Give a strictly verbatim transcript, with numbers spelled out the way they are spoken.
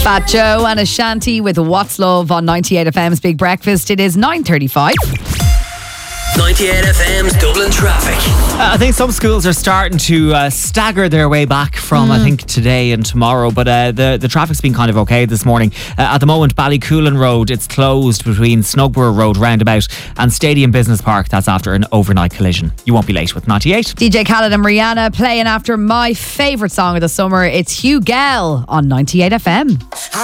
Fat Joe and Ashanti with What's Love on ninety-eight F M's Big Breakfast. It is nine thirty-five. ninety-eight F M's Dublin traffic. Uh, I think some schools are starting to uh, stagger their way back from, mm. I think, today and tomorrow. But uh, the, the traffic's been kind of okay this morning. Uh, at the moment, Ballycoolan Road, it's closed between Snugborough Road roundabout and Stadium Business Park. That's after an overnight collision. You won't be late with ninety-eight. D J Khaled and Rihanna playing after my favourite song of the summer. It's Hugh Gell on ninety-eight F M.